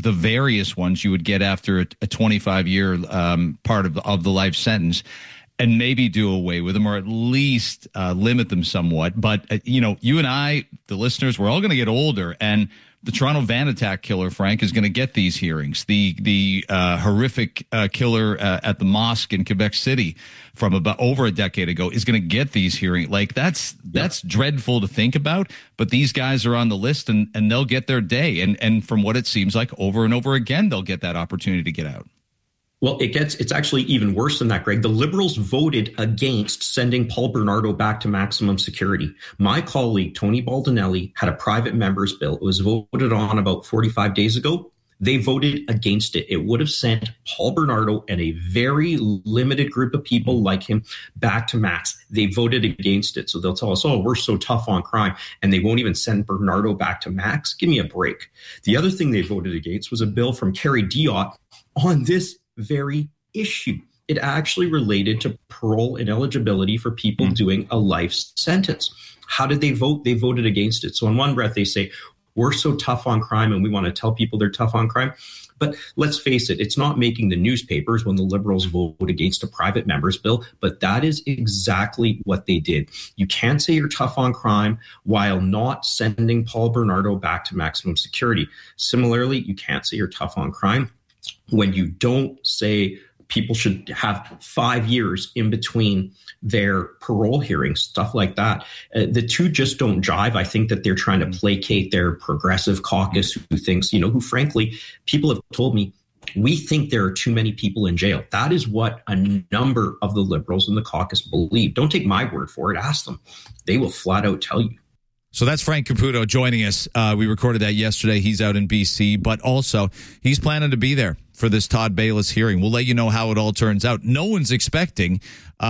the various ones you would get after a 25-year part of the life sentence, and maybe do away with them, or at least limit them somewhat. But, you and I, the listeners, we're all going to get older, and the Toronto van attack killer, Frank, is going to get these hearings. The horrific killer at the mosque in Quebec City from about over a decade ago is going to get these hearings. Like, that's dreadful to think about, but these guys are on the list, and they'll get their day. And from what it seems like, over and over again, they'll get that opportunity to get out. Well, it's actually even worse than that, Greg. The Liberals voted against sending Paul Bernardo back to maximum security. My colleague, Tony Baldinelli, had a private member's bill. It was voted on about 45 days ago. They voted against it. It would have sent Paul Bernardo and a very limited group of people like him back to max. They voted against it. So they'll tell us, oh, we're so tough on crime, and they won't even send Bernardo back to max. Give me a break. The other thing they voted against was a bill from Kerry Diot on this very issue. It actually related to parole ineligibility for people doing a life sentence. How did they vote? They voted against it. So in one breath, they say, we're so tough on crime and we want to tell people they're tough on crime. But let's face it, it's not making the newspapers when the Liberals vote against a private member's bill, but that is exactly what they did. You can't say you're tough on crime while not sending Paul Bernardo back to maximum security. Similarly, you can't say you're tough on crime when you don't say people should have 5 years in between their parole hearings, stuff like that. The two just don't jive. I think that they're trying to placate their progressive caucus who thinks, who frankly, people have told me, we think there are too many people in jail. That is what a number of the Liberals in the caucus believe. Don't take my word for it. Ask them. They will flat out tell you. So that's Frank Caputo joining us. We recorded that yesterday. He's out in BC, but also he's planning to be there for this Todd Bayless hearing. We'll let you know how it all turns out. No one's expecting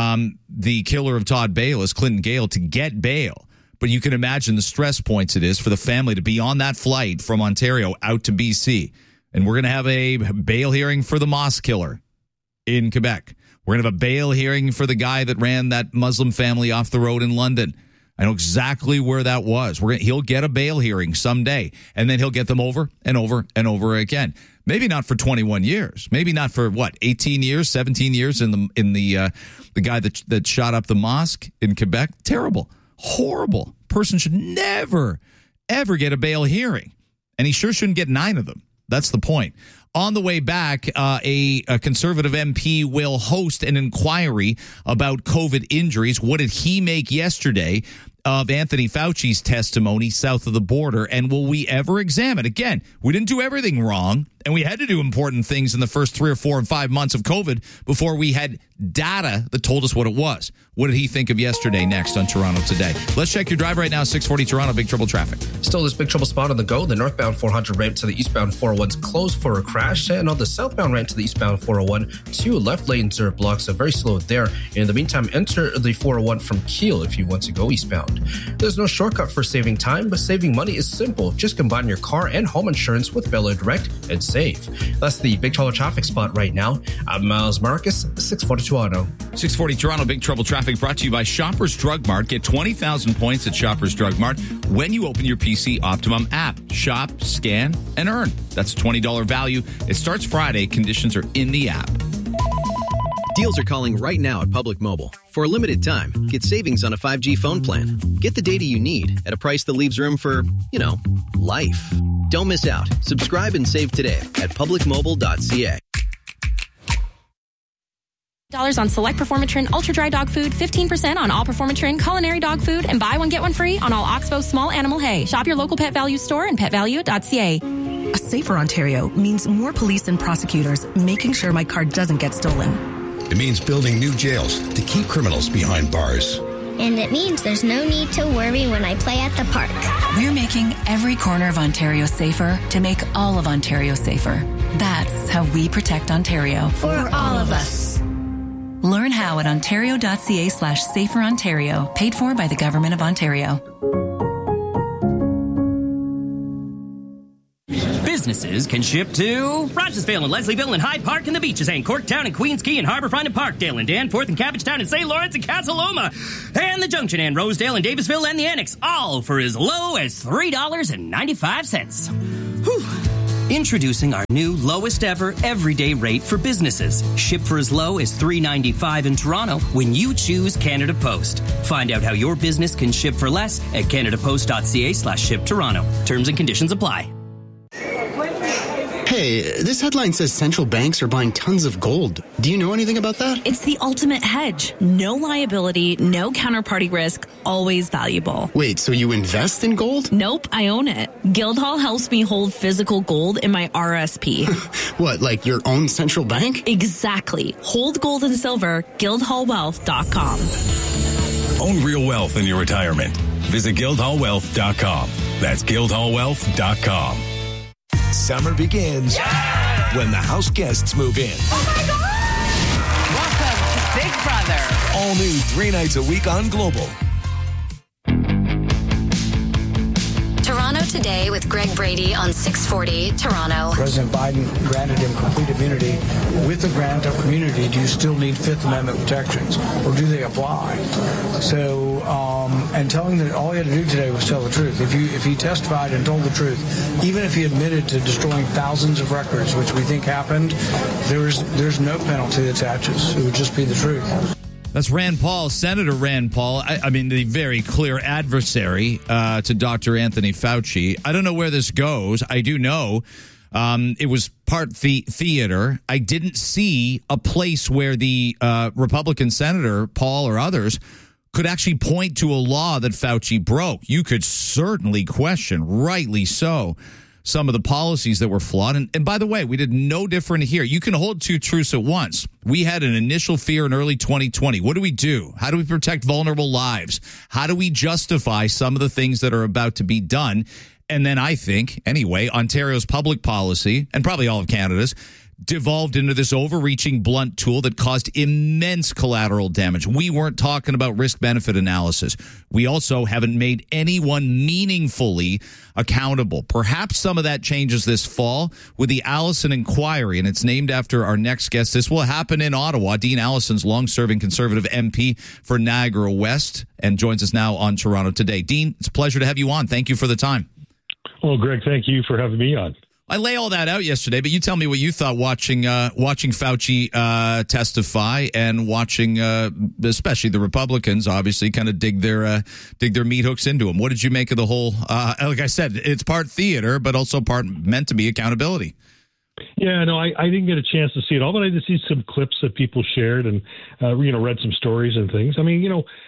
the killer of Todd Bayless, Clinton Gale, to get bail. But you can imagine the stress points it is for the family to be on that flight from Ontario out to BC. And we're going to have a bail hearing for the mosque killer in Quebec. We're going to have a bail hearing for the guy that ran that Muslim family off the road in London. I know exactly where that was. He'll get a bail hearing someday, and then he'll get them over and over and over again. Maybe not for 21 years. Maybe not for 18 years, 17 years in the guy that shot up the mosque in Quebec. Terrible, horrible person should never ever get a bail hearing, and he sure shouldn't get 9 of them. That's the point. On the way back, a Conservative MP will host an inquiry about COVID injuries. What did he make yesterday of Anthony Fauci's testimony south of the border? And will we ever examine? Again, we didn't do everything wrong, and we had to do important things in the first 3 or 4 and 5 months of COVID before we had data that told us what it was. What did he think of yesterday? Next on Toronto Today. Let's check your drive right now. 640 Toronto, Big Trouble traffic. Still this big trouble spot on the go. The northbound 400 ramp to the eastbound 401's closed for a crash. And on the southbound ramp to the eastbound 401, 2 left lanes are blocked, so very slow there. In the meantime, enter the 401 from Kiel if you want to go eastbound. There's no shortcut for saving time, but saving money is simple. Just combine your car and home insurance with Bella Direct and save. That's the Big Trouble traffic spot right now. I'm Miles Marcus, 640 Toronto. 640 Toronto, Big Trouble traffic brought to you by Shoppers Drug Mart. Get 20,000 points at Shoppers Drug Mart when you open your PC Optimum app. Shop, scan, and earn. That's a $20 value. It starts Friday. Conditions are in the app. Deals are calling right now at Public Mobile. For a limited time, get savings on a 5G phone plan. Get the data you need at a price that leaves room for, life. Don't miss out. Subscribe and save today at publicmobile.ca. $10 on select Performatrin Ultra Dry Dog Food, 15% on all Performatrin Culinary Dog Food, and buy one, get one free on all Oxbow Small Animal Hay. Shop your local Pet Value store and petvalue.ca. A safer Ontario means more police and prosecutors making sure my car doesn't get stolen. It means building new jails to keep criminals behind bars. And it means there's no need to worry when I play at the park. We're making every corner of Ontario safer to make all of Ontario safer. That's how we protect Ontario. For all of us. Learn how at ontario.ca/saferontario, paid for by the Government of Ontario. Businesses can ship to Rochesville and Leslieville and Hyde Park and the Beaches and Corktown and Queens Quay and Harbourfront and Parkdale and Danforth and Cabbagetown and St. Lawrence and Casa Loma and the Junction and Rosedale and Davisville and the Annex, all for as low as $3.95. Whew. Introducing our new lowest ever everyday rate for businesses. Ship for as low as $3.95 in Toronto when you choose Canada Post. Find out how your business can ship for less at canadapost.ca/shiptoronto. Terms and conditions apply. Hey, this headline says central banks are buying tons of gold. Do you know anything about that? It's the ultimate hedge. No liability, no counterparty risk, always valuable. Wait, so you invest in gold? Nope, I own it. Guildhall helps me hold physical gold in my RSP. What, like your own central bank? Exactly. Hold gold and silver, guildhallwealth.com. Own real wealth in your retirement. Visit guildhallwealth.com. That's guildhallwealth.com. Summer begins when the house guests move in. Oh my God! Welcome to Big Brother. All new 3 nights a week on Global. Toronto Today with Greg Brady on 640 Toronto. President Biden granted him complete immunity. With the grant of immunity, do you still need Fifth Amendment protections, or do they apply? So, and telling that all he had to do today was tell the truth. If he testified and told the truth, even if he admitted to destroying thousands of records, which we think happened, there's no penalty that attaches. It would just be the truth. That's Rand Paul, Senator Rand Paul. I mean, the very clear adversary to Dr. Anthony Fauci. I don't know where this goes. I do know it was part theater. I didn't see a place where the Republican senator, Paul or others, could actually point to a law that Fauci broke. You could certainly question, rightly so, some of the policies that were flawed. And by the way, we did no different here. You can hold two truths at once. We had an initial fear in early 2020. What do? How do we protect vulnerable lives? How do we justify some of the things that are about to be done? And then I think, anyway, Ontario's public policy, and probably all of Canada's, devolved into this overreaching blunt tool that caused immense collateral damage. We weren't talking about risk-benefit analysis. We also haven't made anyone meaningfully accountable. Perhaps some of that changes this fall with the Allison Inquiry, and it's named after our next guest. This will happen in Ottawa. Dean Allison's long-serving Conservative MP for Niagara West and joins us now on Toronto Today. Dean, it's a pleasure to have you on. Thank you for the time. Well, Greg, thank you for having me on. I lay all that out yesterday, but you tell me what you thought watching Fauci testify and watching especially the Republicans obviously kind of dig their meat hooks into him. What did you make of the whole? Like I said, it's part theater, but also part meant to be accountability. Yeah, no, I didn't get a chance to see it all, but I did see some clips that people shared and read some stories and things. I mean,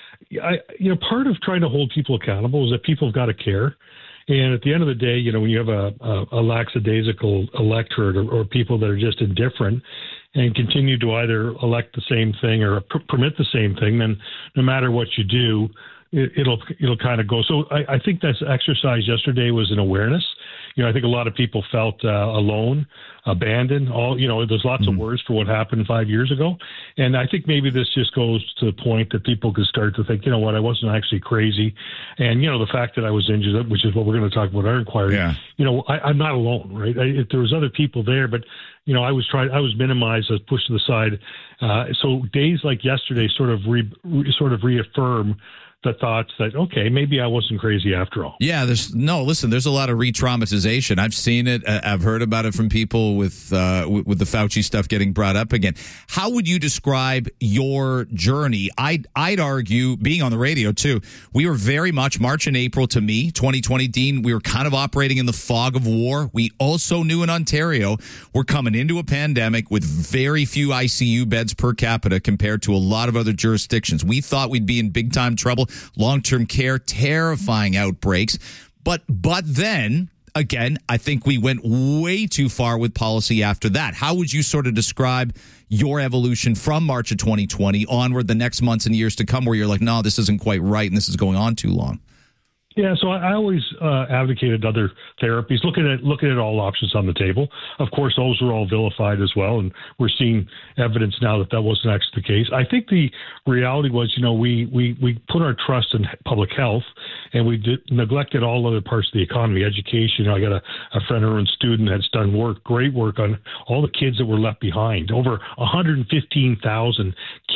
part of trying to hold people accountable is that people have got to care. And at the end of the day, when you have a lackadaisical electorate or people that are just indifferent and continue to either elect the same thing or permit the same thing, then no matter what you do, it'll kind of go. So I think this exercise yesterday was an awareness. I think a lot of people felt alone, abandoned. There's lots of words for what happened 5 years ago. And I think maybe this just goes to the point that people could start to think, you know what, I wasn't actually crazy. And, the fact that I was injured, which is what we're going to talk about our inquiry, I'm not alone, right? There was other people there, but, I was minimized, I was pushed to the side. So days like yesterday sort of reaffirm the thoughts that, okay, maybe I wasn't crazy after all. Yeah, there's a lot of re-traumatization. I've seen it. I've heard about it from people with the Fauci stuff getting brought up again. How would you describe your journey? I'd argue, being on the radio too, we were very much March and April to me, 2020, Dean, we were kind of operating in the fog of war. We also knew in Ontario we're coming into a pandemic with very few ICU beds per capita compared to a lot of other jurisdictions. We thought we'd be in big time trouble. Long-term care, terrifying outbreaks. But then, again, I think we went way too far with policy after that. How would you sort of describe your evolution from March of 2020 onward the next months and years to come where you're like, no, this isn't quite right and this is going on too long? Yeah, so I always advocated other therapies, looking at all options on the table. Of course, those were all vilified as well, and we're seeing evidence now that wasn't actually the case. I think the reality was, we put our trust in public health, and we neglected all other parts of the economy, education. I got a friend or a student that's done great work on all the kids that were left behind. Over 115,000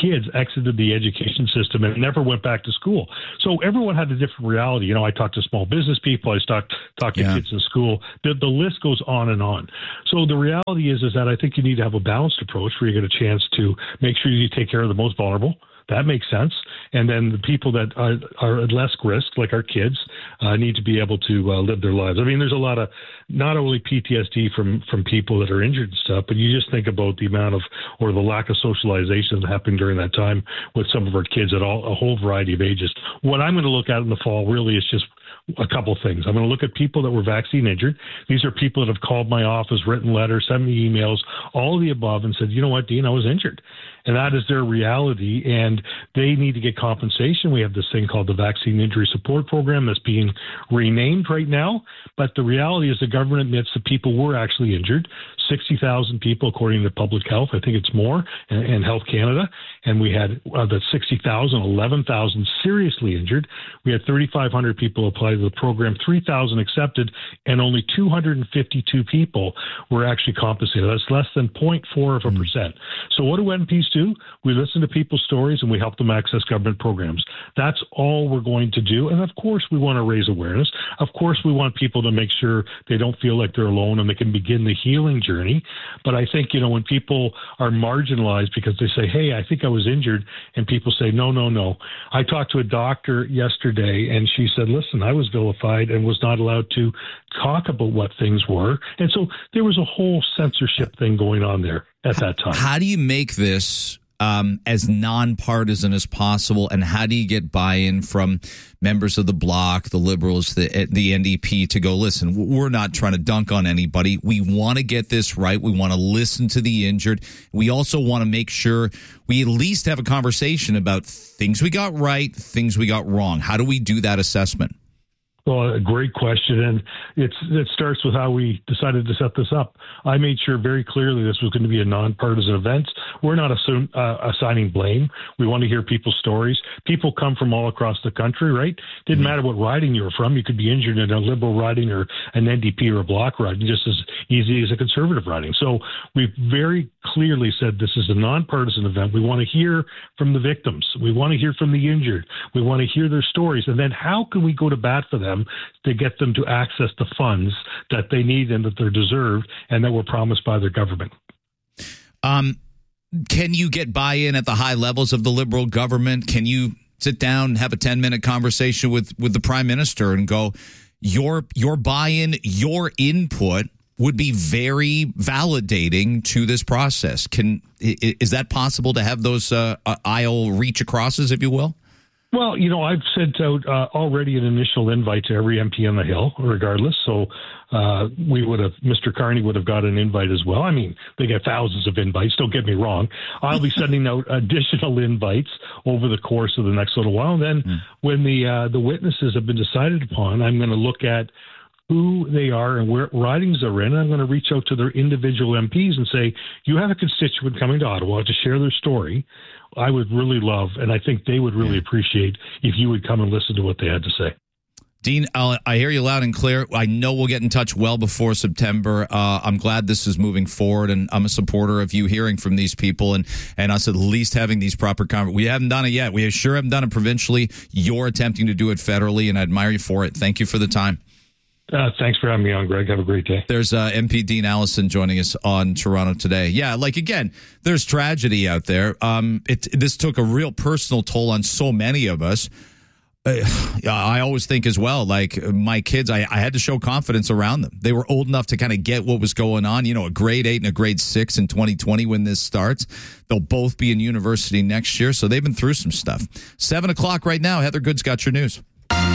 kids exited the education system and never went back to school. So everyone had a different reality. You know, I talked to small business people. I talked to kids in school. The list goes on and on. So the reality is that I think you need to have a balanced approach where you get a chance to make sure you take care of the most vulnerable. That makes sense. And then the people that are at less risk, like our kids, need to be able to live their lives. I mean, there's a lot of not only PTSD from people that are injured and stuff, but you just think about the amount of, or the lack of socialization that happened during that time with some of our kids at a whole variety of ages. What I'm going to look at in the fall really is just a couple things. I'm going to look at people that were vaccine injured. These are people that have called my office, written letters, sent me emails, all of the above, and said, you know what, Dean, I was injured. And that is their reality, and they need to get compensation. We have this thing called the Vaccine Injury Support Program that's being renamed right now. But the reality is the government admits that people were actually injured. 60,000 people, according to Public Health. I think it's more, and Health Canada. And we had the 60,000, 11,000 seriously injured. We had 3,500 people apply to the program, 3,000 accepted, and only 252 people were actually compensated. That's less than 0.4%. So what do MPs do? We listen to people's stories and we help them access government programs. That's all we're going to do. And of course, we want to raise awareness. Of course, we want people to make sure they don't feel like they're alone and they can begin the healing journey. But I think, you know, when people are marginalized because they say, hey, I think I was injured, and people say, no. I talked to a doctor yesterday and she said, listen, I was vilified and was not allowed to talk about what things were. And so there was a whole censorship thing going on there at that time. How do you make this as nonpartisan as possible, and how do you get buy-in from members of the Bloc, the Liberals, the NDP to go, listen, we're not trying to dunk on anybody. We want to get this right. We want to listen to the injured. We also want to make sure we at least have a conversation about things we got right, things we got wrong. How do we do that assessment? Well, a great question, and it starts with how we decided to set this up. I made sure very clearly this was going to be a nonpartisan event. We're not assigning blame. We want to hear people's stories. People come from all across the country, right? Didn't matter what riding you were from. You could be injured in a Liberal riding or an NDP or a Bloc riding, just as easy as a Conservative riding. So we've very clearly said this is a nonpartisan event. We want to hear from the victims. We want to hear from the injured. We want to hear their stories. And then how can we go to bat for them to get them to access the funds that they need and that they're deserved and that were promised by their government? Can you get buy-in at the high levels of the Liberal government? Can you sit down and have a 10-minute conversation with the Prime Minister and go, your buy-in, your input would be very validating to this process? Is that possible to have those aisle reach acrosses, if you will? Well, you know, I've sent out already an initial invite to every MP on the Hill, regardless. So Mr. Carney would have got an invite as well. I mean, they get thousands of invites. Don't get me wrong. I'll be sending out additional invites over the course of the next little while. And then when the witnesses have been decided upon, I'm going to look at who they are and where ridings they're in. I'm going to reach out to their individual MPs and say, you have a constituent coming to Ottawa to share their story. I would really love, and I think they would really appreciate if you would come and listen to what they had to say. Dean, I hear you loud and clear. I know we'll get in touch well before September. I'm glad this is moving forward, and I'm a supporter of you hearing from these people and us at least having these proper conversations. We haven't done it yet. We sure haven't done it provincially. You're attempting to do it federally, and I admire you for it. Thank you for the time. Thanks for having me on, Greg. Have a great day. There's MP Dean Allison joining us on Toronto Today. Yeah, like, again, there's tragedy out there. This took a real personal toll on so many of us. I always think as well, like my kids, I had to show confidence around them. They were old enough to kind of get what was going on. You know, a grade 8 and a grade 6 in 2020 when this starts. They'll both be in university next year, so they've been through some stuff. 7 o'clock right now. Heather Good's got your news.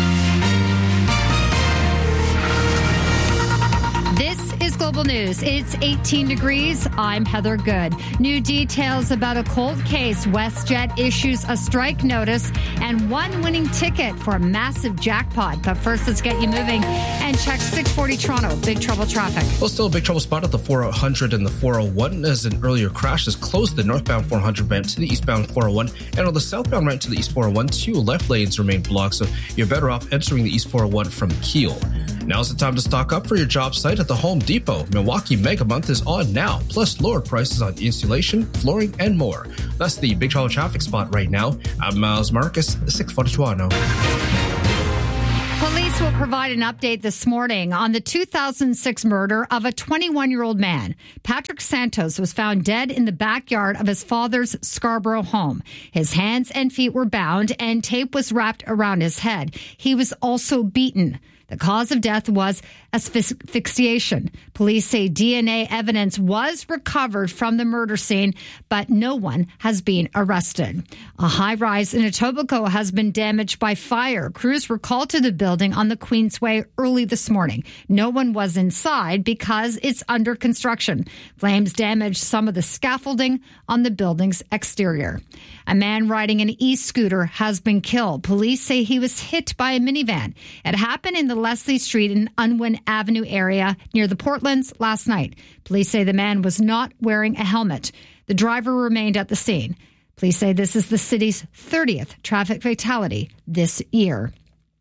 Global News. It's 18 degrees. I'm Heather Good. New details about a cold case. WestJet issues a strike notice and one winning ticket for a massive jackpot. But first, let's get you moving and check 640 Toronto. Big trouble traffic. Well, still a big trouble spot at the 400 and the 401 as an earlier crash has closed the northbound 400 ramp to the eastbound 401. And on the southbound ramp to the east 401, 2 left lanes remain blocked. So you're better off entering the east 401 from Keele. Now's the time to stock up for your job site at the Home Depot. Milwaukee Mega Month is on now, plus lower prices on insulation, flooring, and more. That's the Big Trouble traffic spot right now. I'm Miles Marcus, 640 Toronto. Police will provide an update this morning on the 2006 murder of a 21-year-old man. Patrick Santos was found dead in the backyard of his father's Scarborough home. His hands and feet were bound and tape was wrapped around his head. He was also beaten. The cause of death was asphyxiation. Police say DNA evidence was recovered from the murder scene, but no one has been arrested. A high-rise in Etobicoke has been damaged by fire. Crews were called to the building on the Queensway early this morning. No one was inside because it's under construction. Flames damaged some of the scaffolding on the building's exterior. A man riding an e-scooter has been killed. Police say he was hit by a minivan. It happened in the Leslie Street and Unwin Avenue area near the Portlands last night. Police say the man was not wearing a helmet. The driver remained at the scene. Police say this is the city's 30th traffic fatality this year.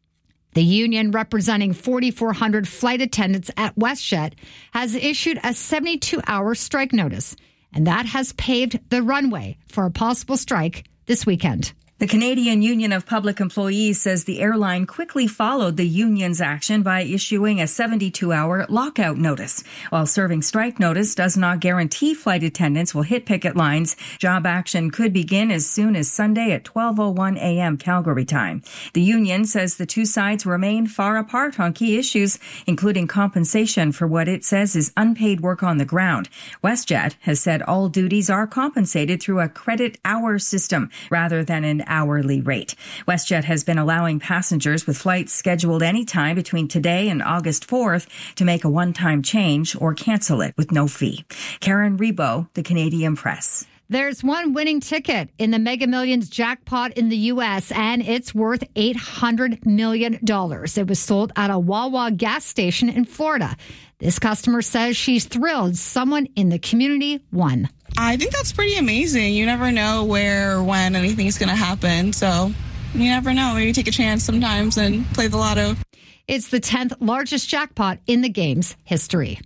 The union representing 4,400 flight attendants at WestJet has issued a 72-hour strike notice, and that has paved the runway for a possible strike this weekend. The Canadian Union of Public Employees says the airline quickly followed the union's action by issuing a 72-hour lockout notice. While serving strike notice does not guarantee flight attendants will hit picket lines, job action could begin as soon as Sunday at 12:01 a.m. Calgary time. The union says the two sides remain far apart on key issues, including compensation for what it says is unpaid work on the ground. WestJet has said all duties are compensated through a credit hour system rather than an hourly rate. WestJet has been allowing passengers with flights scheduled anytime between today and August 4th to make a one-time change or cancel it with no fee. Karen Rebo, The Canadian Press. There's one winning ticket in the Mega Millions jackpot in the U.S., and it's worth $800 million. It was sold at a Wawa gas station in Florida. This customer says she's thrilled someone in the community won. I think that's pretty amazing. You never know where or when anything's going to happen. So you never know. Maybe take a chance sometimes and play the lotto. It's the 10th largest jackpot in the game's history.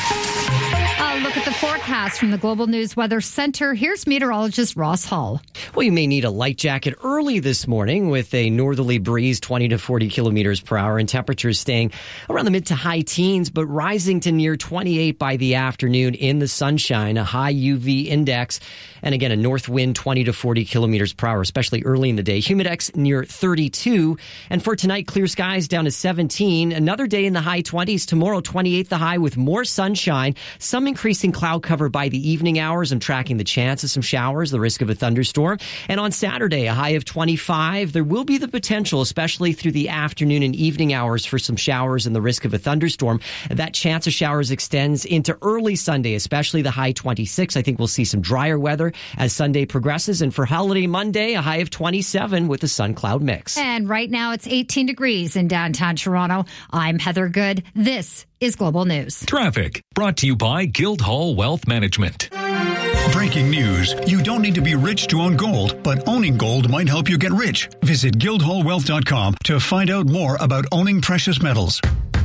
Look at the forecast from the Global News Weather Center. Here's meteorologist Ross Hall. Well, you may need a light jacket early this morning with a northerly breeze 20 to 40 kilometers per hour and temperatures staying around the mid to high teens, but rising to near 28 by the afternoon in the sunshine, a high UV index, and again, a north wind 20 to 40 kilometers per hour, especially early in the day. Humidex near 32. And for tonight, clear skies down to 17. Another day in the high 20s. Tomorrow, 28 the high with more sunshine. Some increasing cloud cover by the evening hours. I'm tracking the chance of some showers, the risk of a thunderstorm. And on Saturday, a high of 25. There will be the potential, especially through the afternoon and evening hours, for some showers and the risk of a thunderstorm. That chance of showers extends into early Sunday, especially the high 26. I think we'll see some drier weather as Sunday progresses. And for holiday Monday, a high of 27 with a sun-cloud mix. And right now it's 18 degrees in downtown Toronto. I'm Heather Good. This is Global News. Traffic brought to you by Guildhall Wealth Management. Breaking news. You don't need to be rich to own gold, but owning gold might help you get rich. Visit guildhallwealth.com to find out more about owning precious metals.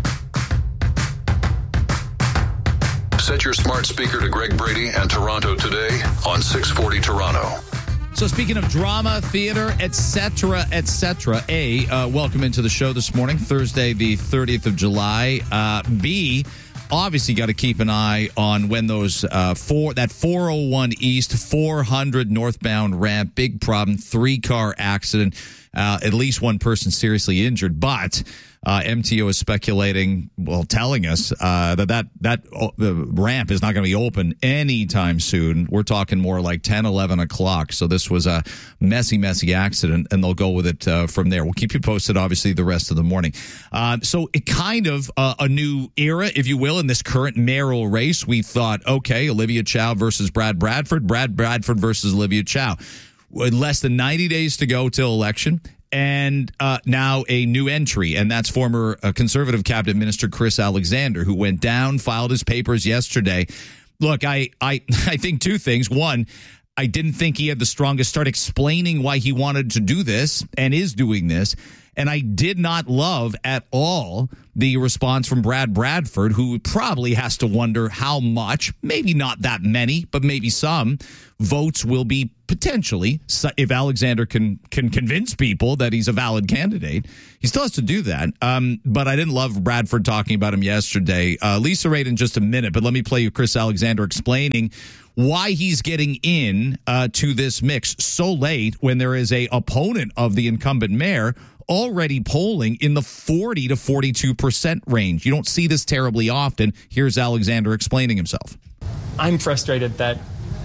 Set your smart speaker to Greg Brady and Toronto Today on 640 Toronto. So speaking of drama, theater, etc., welcome into the show this morning, Thursday, the 30th of July. B, obviously got to keep an eye on when those that 401 East, 400 northbound ramp, big problem, 3-car accident, at least one person seriously injured, but MTO is speculating, telling us that the ramp is not going to be open anytime soon. We're talking more like 10, 11 o'clock. So this was a messy accident, and they'll go with it from there. We'll keep you posted, obviously, the rest of the morning. So it kind of a new era, if you will, in this current mayoral race. We thought, okay, Olivia Chow versus Brad Bradford versus Olivia Chow. Less than 90 days to go till election. And now a new entry, and that's former Conservative Cabinet Minister Chris Alexander, who went down, filed his papers yesterday. Look, I think two things. One, I didn't think he had the strongest start explaining why he wanted to do this and is doing this. And I did not love at all the response from Brad Bradford, who probably has to wonder how much, maybe not that many, but maybe some votes will be potentially, if Alexander can convince people that he's a valid candidate. He still has to do that. But I didn't love Bradford talking about him yesterday. Lisa Raitt in just a minute, but let me play you Chris Alexander explaining why he's getting in to this mix so late when there is a opponent of the incumbent mayor already polling in the 40 to 42% range. You don't see this terribly often. Here's Alexander explaining himself. I'm frustrated that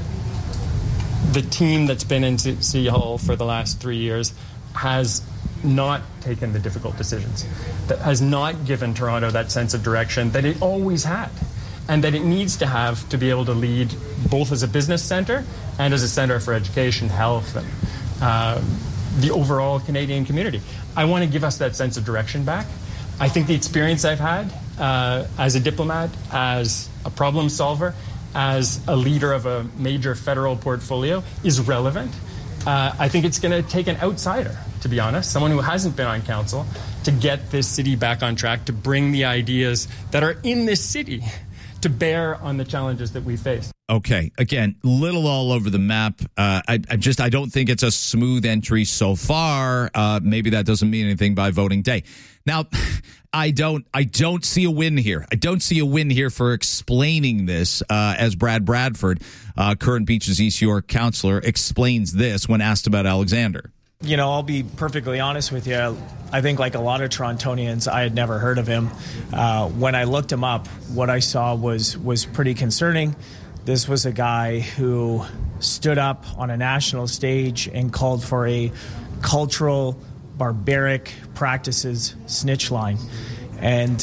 the team that's been in City Hall for the last 3 years has not taken the difficult decisions, that has not given Toronto that sense of direction that it always had, and that it needs to have to be able to lead both as a business center and as a center for education, health, and the overall Canadian community. I want to give us that sense of direction back. I think the experience I've had as a diplomat, as a problem solver, as a leader of a major federal portfolio is relevant. I think it's going to take an outsider, to be honest, someone who hasn't been on council, to get this city back on track, to bring the ideas that are in this city to bear on the challenges that we face. Okay, again, little all over the map. I don't think it's a smooth entry so far. Maybe that doesn't mean anything by voting day. Now, I don't see a win here. I don't see a win here for explaining this as Brad Bradford, current Beaches East York councillor, explains this when asked about Alexander. You know, I'll be perfectly honest with you. I think like a lot of Torontonians, I had never heard of him. When I looked him up, what I saw was pretty concerning. This was a guy who stood up on a national stage and called for a cultural, barbaric practices snitch line. And,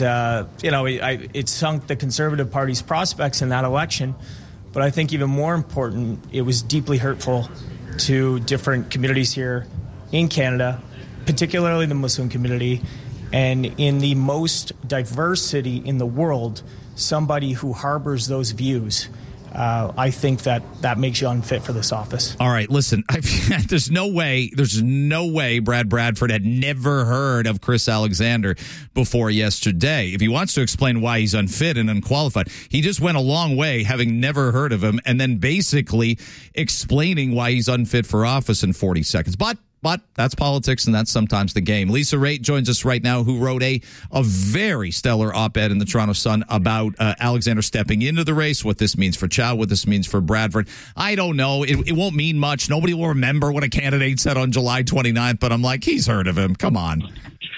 it sunk the Conservative Party's prospects in that election. But I think even more important, it was deeply hurtful to different communities here in Canada, particularly the Muslim community, and in the most diverse city in the world, somebody who harbors those views. I think that makes you unfit for this office. All right, listen, there's no way Brad Bradford had never heard of Chris Alexander before yesterday. If he wants to explain why he's unfit and unqualified, he just went a long way having never heard of him and then basically explaining why he's unfit for office in 40 seconds. But that's politics, and that's sometimes the game. Lisa Raitt joins us right now, who wrote a very stellar op-ed in the Toronto Sun about Alexander stepping into the race, what this means for Chow, what this means for Bradford. I don't know. It won't mean much. Nobody will remember what a candidate said on July 29th, but I'm like, he's heard of him. Come on.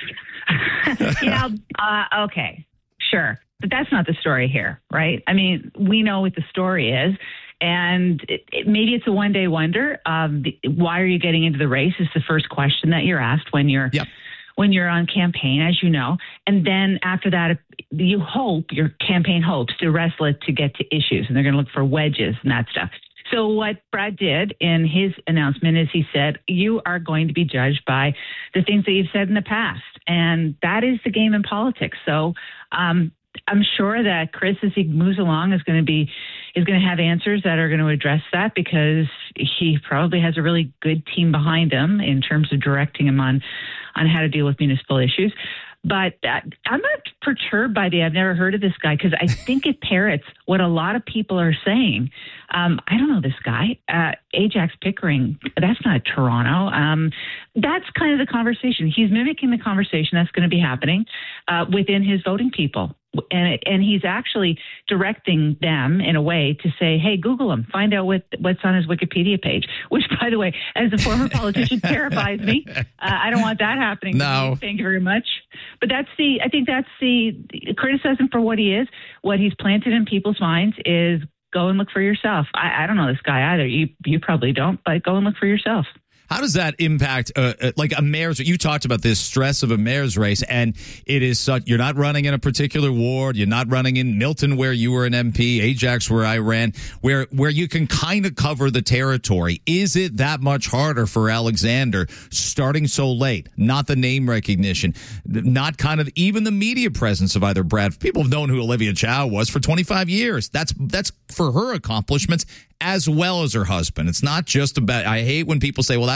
Okay, sure. But that's not the story here, right? I mean, we know what the story is. And maybe it's a one-day wonder. Why are you getting into the race is the first question that you're asked when you're on campaign, as you know. And then after that, you hope, your campaign hopes to wrestle it to get to issues. And they're going to look for wedges and that stuff. So what Brad did in his announcement is he said, you are going to be judged by the things that you've said in the past. And that is the game in politics. So I'm sure that Chris, as he moves along, is going to have answers that are going to address that, because he probably has a really good team behind him in terms of directing him on how to deal with municipal issues. But I'm not perturbed by I've never heard of this guy, because I think it parrots what a lot of people are saying. I don't know this guy. Ajax Pickering, that's not Toronto. That's kind of the conversation. He's mimicking the conversation that's going to be happening within his voting people. And he's actually directing them in a way to say, hey, Google him, find out what's on his Wikipedia page, which, by the way, as a former politician, terrifies me. I don't want that happening. No. Thank you very much. But I think that's the criticism for what he is. What he's planted in people's minds is go and look for yourself. I don't know this guy either. You probably don't, but go and look for yourself. How does that impact, like a mayor's? You talked about this stress of a mayor's race, and it is such. You're not running in a particular ward. You're not running in Milton, where you were an MP, Ajax, where I ran, where you can kind of cover the territory. Is it that much harder for Alexander starting so late? Not the name recognition, not kind of even the media presence of either Brad. People have known who Olivia Chow was for 25 years. That's for her accomplishments as well as her husband. It's not just about. I hate when people say, "Well,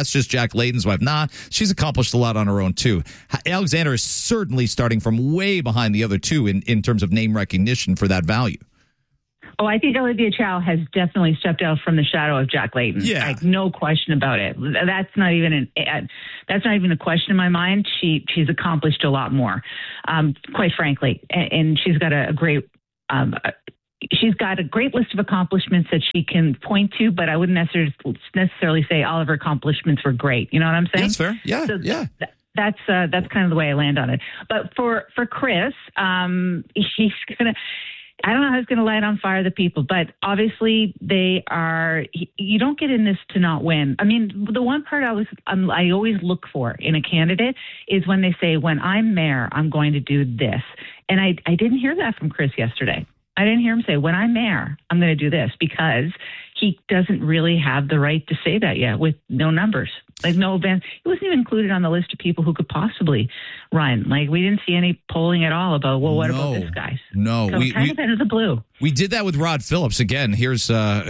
that's just Jack Layton's wife. Nah, she's accomplished a lot on her own, too. Alexander is certainly starting from way behind the other two in terms of name recognition for that value. Oh, I think Olivia Chow has definitely stepped out from the shadow of Jack Layton. Yeah. Like, no question about it. That's not even a question in my mind. She's accomplished a lot more, quite frankly. And she's got a great list of accomplishments that she can point to, but I wouldn't necessarily say all of her accomplishments were great. You know what I'm saying? That's fair. Yeah. So yeah. That's kind of the way I land on it. But for Chris, he's gonna. I don't know how it's going to light on fire the people, but obviously you don't get in this to not win. I mean, the one part I always look for in a candidate is when they say, when I'm mayor, I'm going to do this. And I didn't hear that from Chris yesterday. I didn't hear him say, when I'm mayor, I'm going to do this, because he doesn't really have the right to say that yet with no numbers. Like, no event. He wasn't even included on the list of people who could possibly run. Like, we didn't see any polling at all about, well, what about this guy? No. So kind of out of the blue. We did that with Rod Phillips. Again, here's,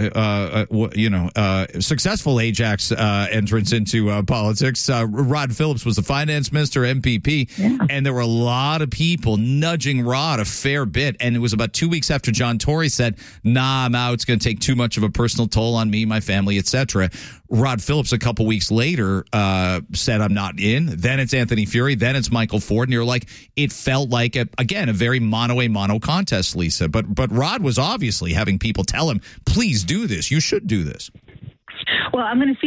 successful Ajax entrance into politics. Rod Phillips was the finance minister, MPP, and there were a lot of people nudging Rod a fair bit. And it was about 2 weeks after John Tory said, nah, I'm out. It's going to take too much of a personal toll on me, my family, etc. Rod Phillips, a couple weeks later, said, I'm not in. Then it's Anthony Fury. Then it's Michael Ford. And you're like, it felt like, a very mono contest, Lisa. But Rod was obviously having people tell him, please do this. You should do this. Well, I'm going to see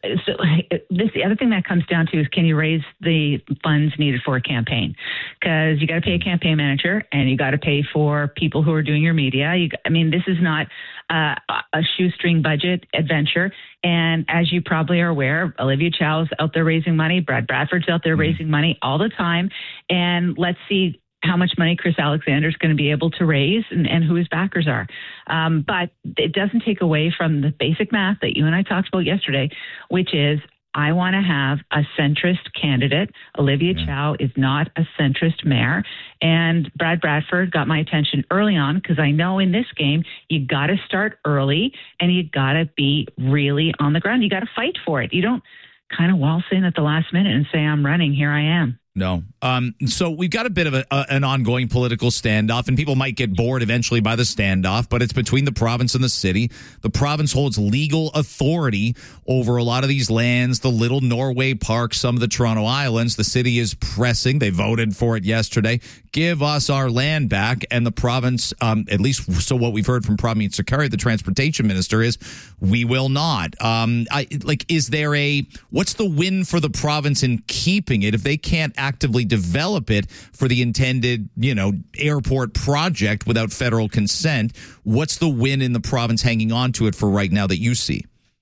the other thing that comes down to is, can you raise the funds needed for a campaign? Because you got to pay a campaign manager, and you got to pay for people who are doing your media. This is not a shoestring budget adventure. And as you probably are aware, Olivia Chow's out there raising money. Brad Bradford's out there raising money all the time. And let's see how much money Chris Alexander is going to be able to raise and who his backers are. But it doesn't take away from the basic math that you and I talked about yesterday, which is, I want to have a centrist candidate. Olivia Chow is not a centrist mayor. And Brad Bradford got my attention early on, because I know in this game, you got to start early and you got to be really on the ground. You got to fight for it. You don't kind of waltz in at the last minute and say, I'm running, here I am. No. So we've got a bit of an ongoing political standoff, and people might get bored eventually by the standoff, but it's between the province and the city. The province holds legal authority over a lot of these lands, the Little Norway Park, some of the Toronto Islands. The city is pressing. They voted for it yesterday. Give us our land back. And the province, at least so what we've heard from Pramit Sarkari, the transportation minister, is we will not. Is there what's the win for the province in keeping it if they can't actively develop it for the intended, airport project without federal consent? What's the win in the province hanging on to it for right now that you see?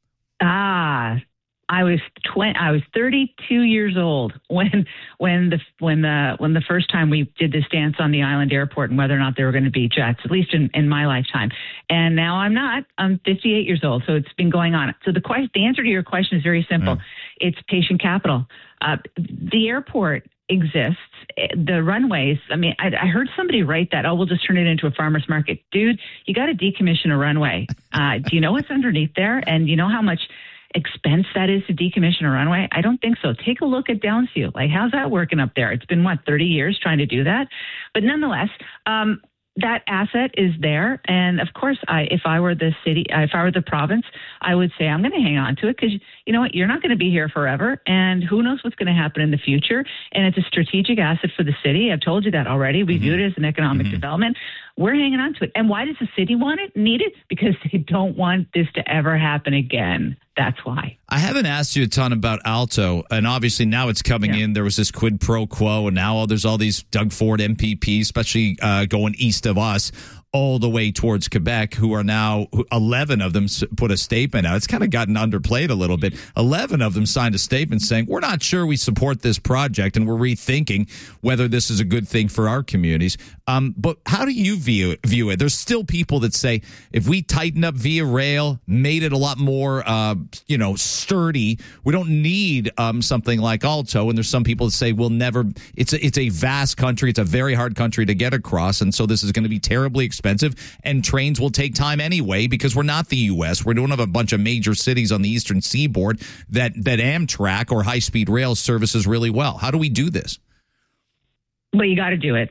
I was 32 years old when the first time we did this dance on the island airport and whether or not there were going to be jets, at least in my lifetime. And now I'm not. I'm 58 years old, so it's been going on. So the answer to your question is very simple. It's patient capital. The airport exists. The runways, I heard somebody write that, we'll just turn it into a farmer's market. Dude, you got to decommission a runway. Do you know what's underneath there? And you know how much expense that is to decommission a runway? I don't think so. Take a look at Downsview. How's that working up there? It's been 30 years trying to do that. But nonetheless, that asset is there. And of course, if I were the province, I would say I'm going to hang on to it, because you know what? You're not going to be here forever. And who knows what's going to happen in the future. And it's a strategic asset for the city. I've told you that already. We view it as an economic development. We're hanging on to it. And why does the city want it, need it? Because they don't want this to ever happen again. That's why. I haven't asked you a ton about Alto, and obviously now it's coming in. There was this quid pro quo, and now there's all these Doug Ford MPPs, especially going east of us, all the way towards Quebec, who are now, 11 of them put a statement out. It's kind of gotten underplayed a little bit. 11 of them signed a statement saying, we're not sure we support this project, and we're rethinking whether this is a good thing for our communities. But how do you view it? There's still people that say, if we tighten up Via Rail, made it a lot more, sturdy, we don't need something like Alto. And there's some people that say, we'll never, it's a vast country. It's a very hard country to get across. And so this is going to be terribly expensive expensive, and trains will take time anyway because we're not the U.S. We don't have a bunch of major cities on the eastern seaboard that Amtrak or high-speed rail services really well. How do we do this? Well, you got to do it.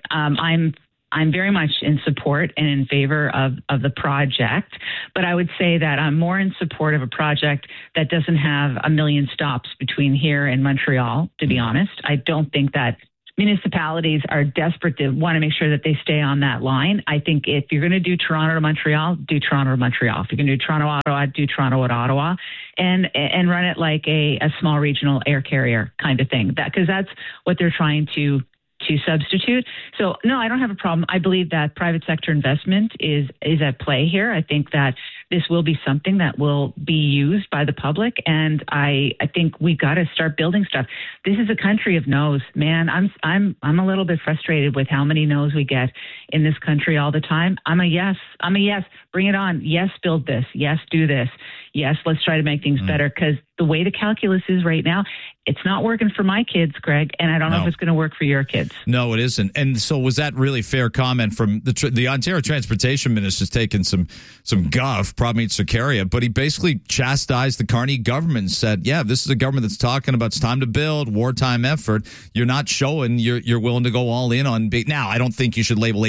I'm very much in support and in favor of the project, but I would say that I'm more in support of a project that doesn't have a million stops between here and Montreal, to be honest. I don't think that municipalities are desperate to want to make sure that they stay on that line. I think if you're going to do Toronto to Montreal, do Toronto to Montreal. If you're going to do Toronto to Ottawa, do Toronto to Ottawa, and run it like a small regional air carrier kind of thing. Because that's what they're trying to substitute. So, no, I don't have a problem. I believe that private sector investment is at play here. I think that this will be something that will be used by the public, and I think we got to start building stuff. This is a country of no's, man. I'm a little bit frustrated with how many no's we get in this country all the time. I'm a yes. Bring it on. Yes, build this. Yes, do this. Yes, let's try to make things better, because the way the calculus is right now, it's not working for my kids, Greg, and I don't know if it's going to work for your kids. No, it isn't. And so was that really fair comment from the Ontario Transportation Minister's taken some guff, Prabmeet Sarkaria, but he basically chastised the Carney government and said, yeah, this is a government that's talking about it's time to build, wartime effort. You're not showing you're willing to go all in on big. Now, I don't think you should label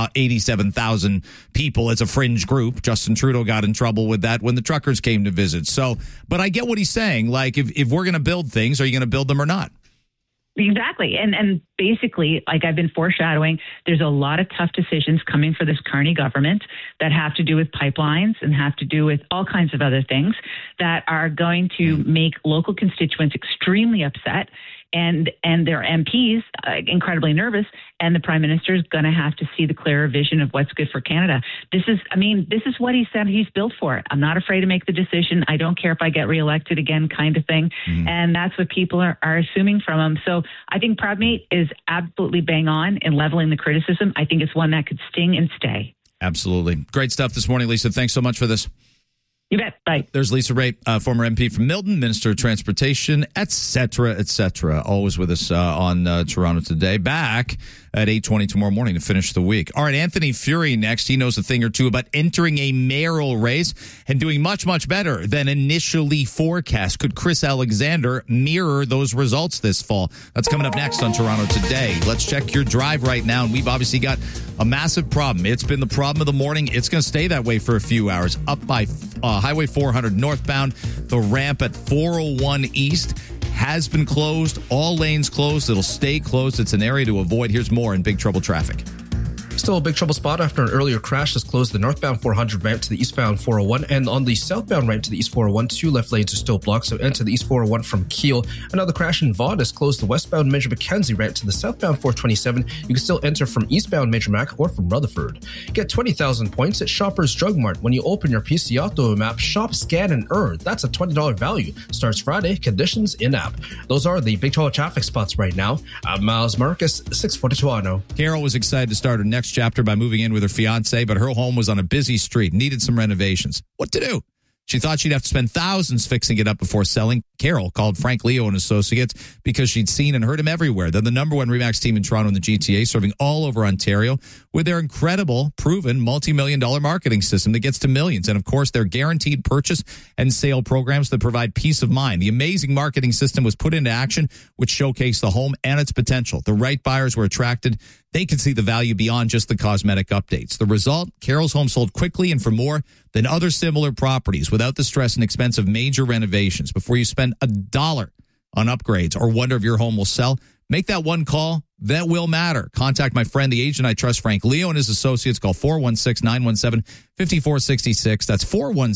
87,000 people as a fringe group. Justin Trudeau got in trouble with that when the truckers came to visit. So, but I get what he's saying. Like, if we're going to build things, are you going to build them or not? Exactly. And basically, like I've been foreshadowing, there's a lot of tough decisions coming for this Carney government that have to do with pipelines and have to do with all kinds of other things that are going to make local constituents extremely upset and their MPs incredibly nervous, and the Prime Minister is going to have to see the clearer vision of what's good for Canada. This is what he said he's built for. I'm not afraid to make the decision. I don't care if I get reelected again, kind of thing. And that's what people are assuming from him. So I think Prabmeet is absolutely bang on in leveling the criticism. I think it's one that could sting and stay. Absolutely. Great stuff this morning, Lisa. Thanks so much for this. You bet. Bye. There's Lisa Raitt, former MP from Milton, Minister of Transportation, et cetera, always with us on Toronto Today. Back at 8:20 tomorrow morning to finish the week. All right, Anthony Furey next. He knows a thing or two about entering a mayoral race and doing much, much better than initially forecast. Could Chris Alexander mirror those results this fall? That's coming up next on Toronto Today. Let's check your drive right now, and we've obviously got a massive problem. It's been the problem of the morning. It's going to stay that way for a few hours. Up by Highway 400 northbound, the ramp at 401 East has been closed. All lanes closed. It'll stay closed. It's an area to avoid. Here's more in Big Trouble traffic. Still a big trouble spot after an earlier crash has closed the northbound 400 ramp to the eastbound 401, and on the southbound ramp to the east 401, 2 left lanes are still blocked, so enter the east 401 from Keele. Another crash in Vaughan has closed the westbound Major Mackenzie ramp to the southbound 427. You can still enter from eastbound Major Mac or from Rutherford. Get 20,000 points at Shoppers Drug Mart when you open your PC Auto map. Shop, scan, and earn. That's a $20 value. Starts Friday. Conditions in-app. Those are the big trouble traffic spots right now. I'm Miles Marcus, 640 Toronto. Carol was excited to start her next chapter by moving in with her fiance, but her home was on a busy street, needed some renovations. What to do? She thought she'd have to spend thousands fixing it up before selling. Carol called Frank Leo and Associates because she'd seen and heard him everywhere. They're the number one RE/MAX team in Toronto and the GTA, serving all over Ontario with their incredible, proven, multi-million-dollar marketing system that gets to millions. And, of course, their guaranteed purchase and sale programs that provide peace of mind. The amazing marketing system was put into action, which showcased the home and its potential. The right buyers were attracted. They could see the value beyond just the cosmetic updates. The result, Carol's home sold quickly and for more than other similar properties without the stress and expense of major renovations. Before you spend $1 on upgrades or wonder if your home will sell, make that one call. That will matter. Contact my friend, the agent I trust, Frank Leo, and his associates. Call 416-917-5466. That's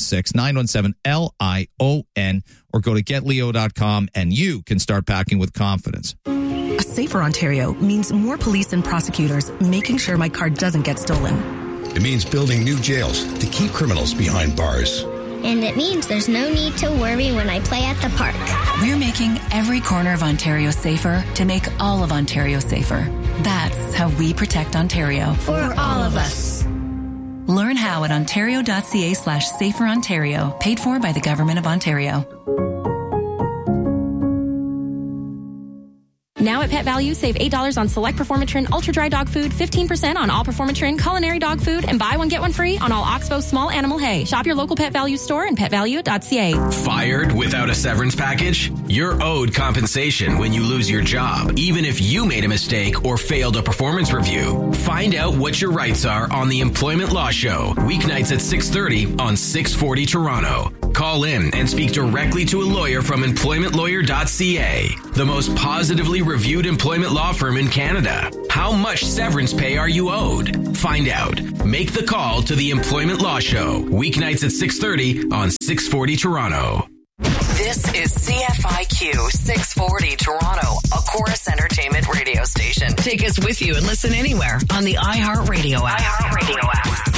416-917-LION, or go to getleo.com and you can start packing with confidence. A safer Ontario means more police and prosecutors making sure my car doesn't get stolen. It means building new jails to keep criminals behind bars. And it means there's no need to worry when I play at the park. We're making every corner of Ontario safer to make all of Ontario safer. That's how we protect Ontario. For all of us. Learn how at ontario.ca/saferontario. Paid for by the Government of Ontario. Now at Pet Value, save $8 on select Performatrin Ultra Dry Dog Food, 15% on all Performatrin Culinary Dog Food, and buy one, get one free on all Oxbow Small Animal Hay. Shop your local Pet Value store and petvalue.ca. Fired without a severance package? You're owed compensation when you lose your job, even if you made a mistake or failed a performance review. Find out what your rights are on the Employment Law Show, weeknights at 6:30 on 640 Toronto. Call in and speak directly to a lawyer from employmentlawyer.ca, the most positively reviewed employment law firm in Canada. How much severance pay are you owed? Find out. Make the call to the Employment Law Show, weeknights at 6:30 on 640 Toronto. This is CFIQ 640 Toronto, a Chorus Entertainment radio station. Take us with you and listen anywhere on the iHeartRadio app.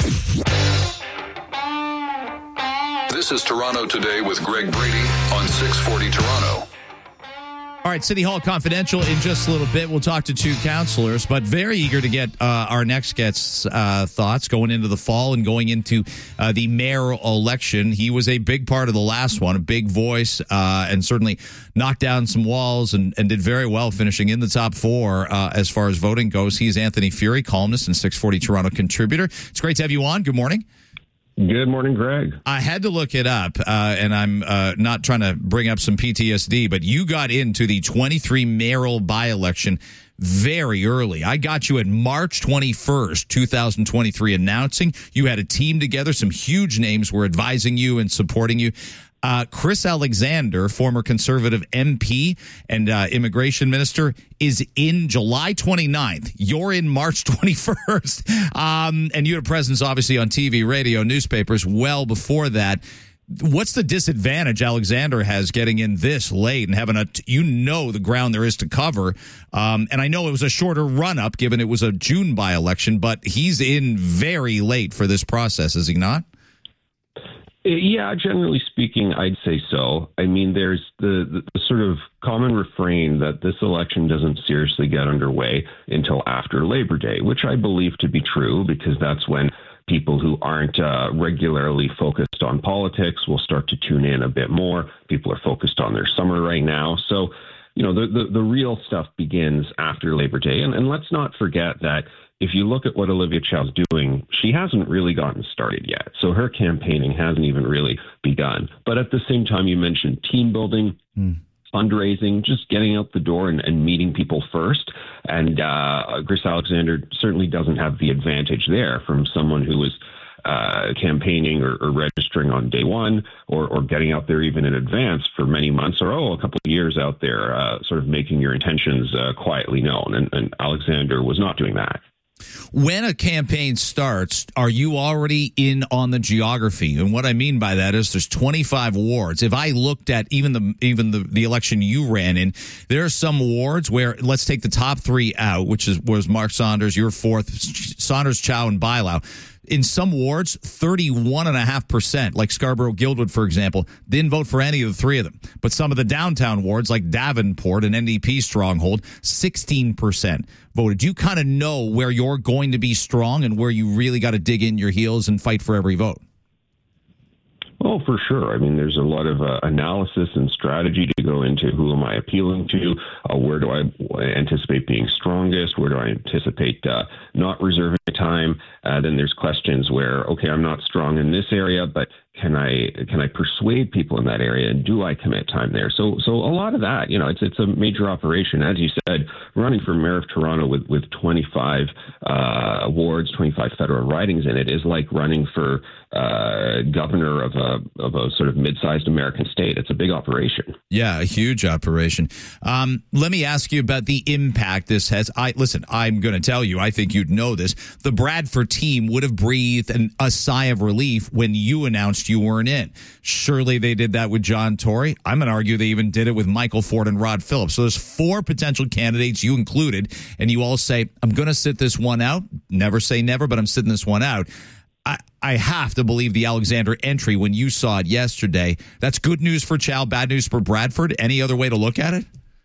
This is Toronto Today with Greg Brady on 640 Toronto. All right, City Hall Confidential in just a little bit. We'll talk to two counselors, but very eager to get our next guest's thoughts going into the fall and going into the mayoral election. He was a big part of the last one, a big voice, and certainly knocked down some walls and did very well, finishing in the top four as far as voting goes. He's Anthony Furey, columnist and 640 Toronto contributor. It's great to have you on. Good morning. Good morning, Greg. I had to look it up, and I'm not trying to bring up some PTSD, but you got into the 23 mayoral by-election very early. I got you at March 21st, 2023, announcing. You had a team together. Some huge names were advising you and supporting you. Chris Alexander, former Conservative MP and immigration minister, is in July 29th. You're in March 21st. And you had a presence, obviously, on TV, radio, newspapers well before that. What's the disadvantage Alexander has getting in this late and having the ground there is to cover? And I know it was a shorter run-up, given it was a June by-election, but he's in very late for this process, is he not? Yeah, generally speaking, I'd say so. I mean, there's the sort of common refrain that this election doesn't seriously get underway until after Labor Day, which I believe to be true, because that's when people who aren't regularly focused on politics will start to tune in a bit more. People are focused on their summer right now. So, you know, the real stuff begins after Labor Day. And let's not forget that if you look at what Olivia Chow's doing, she hasn't really gotten started yet. So her campaigning hasn't even really begun. But at the same time, you mentioned team building, fundraising, just getting out the door and meeting people first. And Chris Alexander certainly doesn't have the advantage there from someone who was campaigning or registering on day one or getting out there even in advance for many months or a couple of years out there, sort of making your intentions quietly known. And Alexander was not doing that. When a campaign starts, are you already in on the geography? And what I mean by that is there's 25 wards. If I looked at even the election you ran in, there are some wards where, let's take the top three out, which was Mark Saunders, your fourth, Saunders, Chow, and Bailau. In some wards, 31.5%, like Scarborough-Guildwood, for example, didn't vote for any of the three of them. But some of the downtown wards, like Davenport, an NDP stronghold, 16% voted. Do you kind of know where you're going to be strong and where you really got to dig in your heels and fight for every vote? Oh, for sure. I mean, there's a lot of analysis and strategy to go into who am I appealing to, where do I anticipate being strongest, where do I anticipate not reserving time. Then there's questions where, okay, I'm not strong in this area, but can I persuade people in that area, and do I commit time there? So a lot of that, you know, it's a major operation. As you said, running for mayor of Toronto with 25 wards, 25 federal ridings in it is like running for governor of a sort of mid-sized American state. It's a big operation. Yeah, a huge operation. Let me ask you about the impact this has. Listen, I'm going to tell you, I think you'd know this. The Bradford team would have breathed a sigh of relief when you announced you weren't in. Surely they did that with John Tory. I'm going to argue they even did it with Michael Ford and Rod Phillips. So there's 4 potential candidates, you included, and you all say, I'm going to sit this one out. Never say never, but I'm sitting this one out. I have to believe the Alexander entry when you saw it yesterday. That's good news for Chow, bad news for Bradford. Any other way to look at it?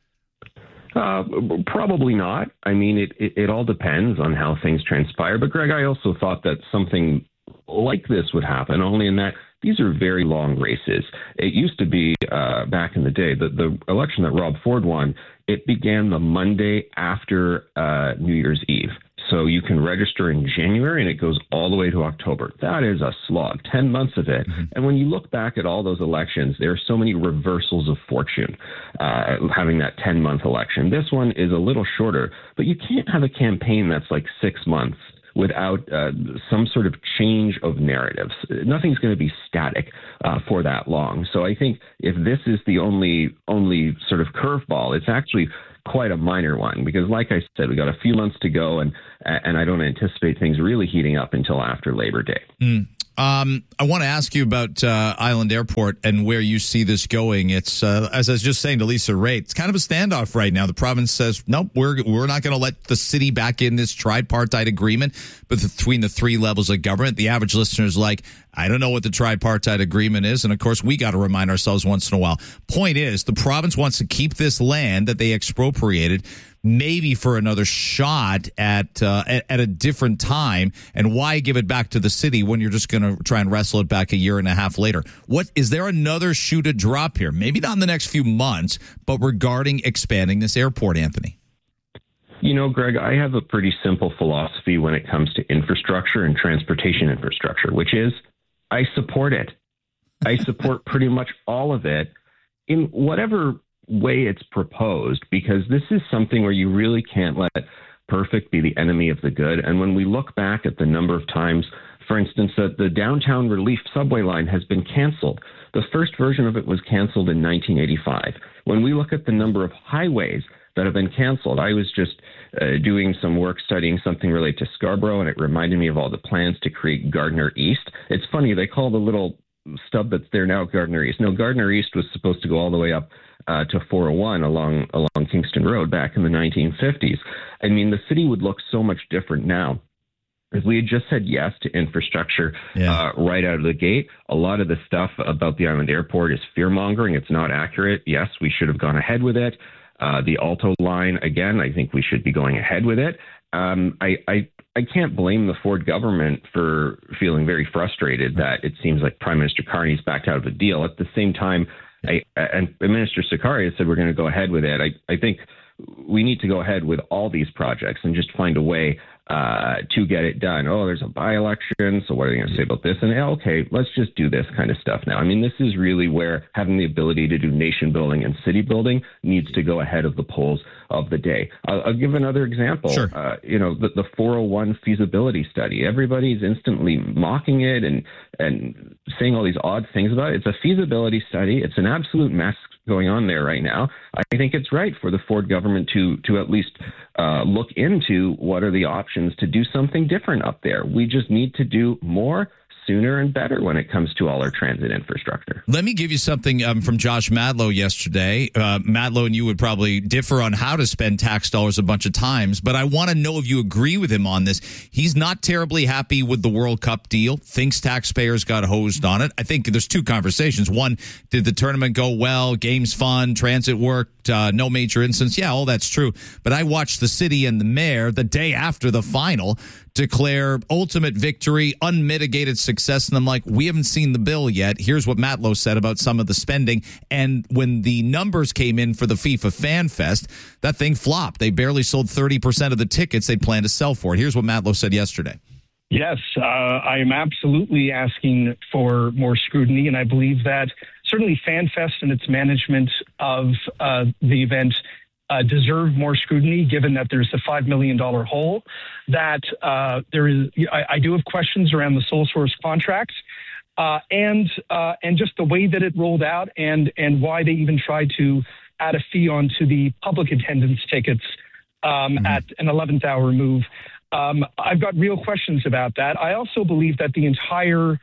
Probably not. I mean, it all depends on how things transpire. But, Greg, I also thought that something like this would happen, only in that these are very long races. It used to be back in the day, the election that Rob Ford won, it began the Monday after New Year's Eve. So you can register in January and it goes all the way to October. That is a slog, 10 months of it. Mm-hmm. And when you look back at all those elections, there are so many reversals of fortune having that 10-month election. This one is a little shorter, but you can't have a campaign that's like 6 months without some sort of change of narratives. Nothing's going to be static for that long. So I think if this is the only sort of curveball, it's actually quite a minor one, because like I said, we got a few months to go, and I don't anticipate things really heating up until after Labor Day. I want to ask you about Island Airport and where you see this going. It's as I was just saying to Lisa Ray, it's kind of a standoff right now. The province says, nope, we're not going to let the city back in this tripartite agreement between the three levels of government. The average listener is like, I don't know what the tripartite agreement is. And of course, we got to remind ourselves once in a while. Point is, the province wants to keep this land that they expropriated, maybe for another shot at a different time. And why give it back to the city when you're just going to try and wrestle it back a year and a half later? What is there another shoe to drop here? Maybe not in the next few months, but regarding expanding this airport, Anthony. You know, Greg, I have a pretty simple philosophy when it comes to infrastructure and transportation infrastructure, which is I support it. I support pretty much all of it in whatever way it's proposed, because this is something where you really can't let perfect be the enemy of the good. And when we look back at the number of times, for instance, that the downtown relief subway line has been canceled. The first version of it was canceled in 1985. When we look at the number of highways that have been canceled, I was just doing some work studying something related to Scarborough, and it reminded me of all the plans to create Gardiner East. It's funny, they call the little stub that's there now Gardiner East. No, Gardiner East was supposed to go all the way up to 401 along Kingston Road back in the 1950s. I mean, the city would look so much different now if we had just said yes to infrastructure right out of the gate. A lot of the stuff about the Island Airport is fear-mongering. It's not accurate. Yes, we should have gone ahead with it. The Alto line, again, I think we should be going ahead with it. I can't blame the Ford government for feeling very frustrated that it seems like Prime Minister Carney's backed out of the deal. At the same time, and Minister Sakaria said we're going to go ahead with it. I think we need to go ahead with all these projects and just find a way to get it done. Oh, there's a by-election, so what are they going to say about this? And okay, let's just do this kind of stuff now. I mean, this is really where having the ability to do nation building and city building needs to go ahead of the polls of the day. I'll give another example. Sure. The 401 feasibility study. Everybody's instantly mocking it and saying all these odd things about it. It's a feasibility study. It's an absolute mess going on there right now. I think it's right for the Ford government to at least look into what are the options to do something different up there. We just need to do more, sooner, and better when it comes to all our transit infrastructure. Let me give you something from Josh Madlow yesterday. Madlow and you would probably differ on how to spend tax dollars a bunch of times, but I want to know if you agree with him on this. He's not terribly happy with the World Cup deal, thinks taxpayers got hosed on it. I think there's two conversations. One, did the tournament go well? Games fun? Transit worked? No major incidents? Yeah, all that's true. But I watched the city and the mayor the day after the final declare ultimate victory, unmitigated success. And I'm like, we haven't seen the bill yet. Here's what Matlow said about some of the spending. And when the numbers came in for the FIFA Fan Fest, that thing flopped. They barely sold 30% of the tickets they planned to sell for it. Here's what Matlow said yesterday. Yes, I am absolutely asking for more scrutiny. And I believe that certainly Fan Fest and its management of the event deserve more scrutiny, given that there's a $5 million hole. That there is, I do have questions around the sole source contracts and just the way that it rolled out and why they even tried to add a fee onto the public attendance tickets at an 11th hour move. I've got real questions about that. I also believe that the entire